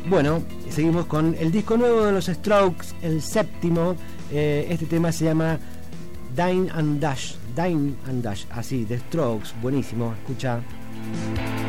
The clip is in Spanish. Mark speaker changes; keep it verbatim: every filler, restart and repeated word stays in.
Speaker 1: Bueno, seguimos con el disco nuevo de los Strokes, el séptimo. Eh, este tema se llama Dine and Dash. Dine and Dash, así, The Strokes, buenísimo, escucha.